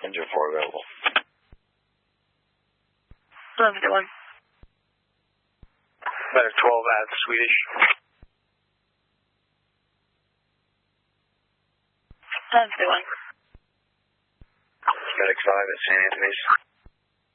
Engine 4 available. 1151. Medic 12 at Swedish. Medic 5 Medic 5 at St. Anthony's.